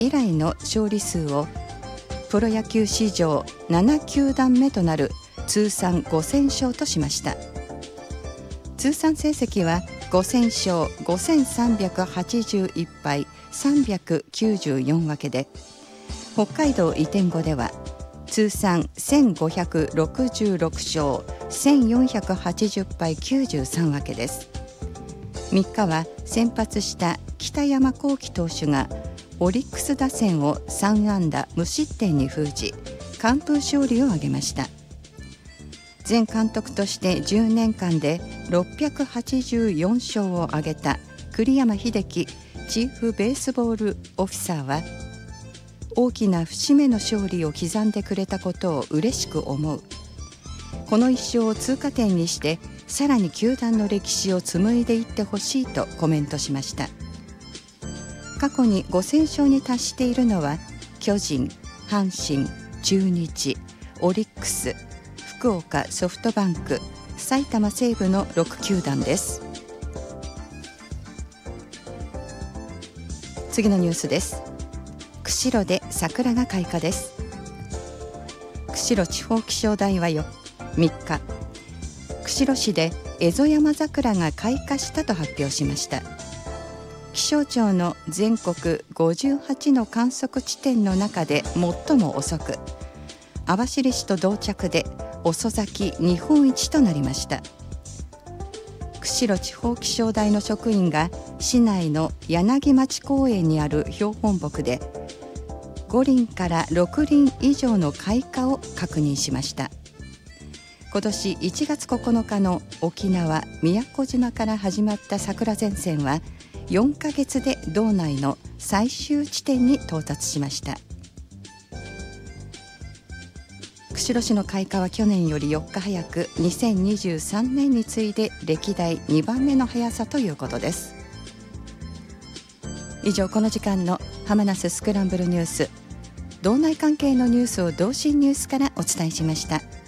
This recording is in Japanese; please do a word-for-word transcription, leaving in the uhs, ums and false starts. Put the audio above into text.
以来の勝利数をプロ野球史上なな球団目となる通算ごせん勝としました。通算成績はごせん勝ごせんさんびゃくはちじゅういち敗さんびゃくきゅうじゅうよん分けで、北海道移転後では通算せんごひゃくろくじゅうろく勝せんよんひゃくはちじゅう敗きゅうじゅうさん分けです。みっかは先発した北山亘基投手がオリックス打線をさん安打無失点に封じ、完封勝利を挙げました。前監督としてじゅうねんかんでろっぴゃくはちじゅうよん勝を挙げた栗山英樹チーフベースボールオフィサーは、大きな節目の勝利を刻んでくれたことを嬉しく思う。この一勝を通過点にしてさらに球団の歴史を紡いでいってほしいとコメントしました。過去にごせん勝に達しているのは巨人、阪神、中日、オリックス、福岡ソフトバンク、埼玉西武のろく球団です。次のニュースです。釧路で桜が開花です。釧路地方気象台はみっか、釧路市でエゾヤマザクラが開花したと発表しました。気象庁の全国ごじゅうはちの観測地点の中で最も遅く、網走市と同着で遅咲き日本一となりました。釧路地方気象台の職員が市内の柳町公園にある標本木でご輪からろく輪以上の開花を確認しました。今年いちがつここのかの沖縄宮古島から始まった桜前線はよんかげつで道内の最終地点に到達しました。釧路市の開花は去年よりよっか早く、にせんにじゅうさんねんに次いで歴代にばんめの速さということです。以上、この時間の浜那須スクランブルニュース、道内関係のニュースを同心ニュースからお伝えしました。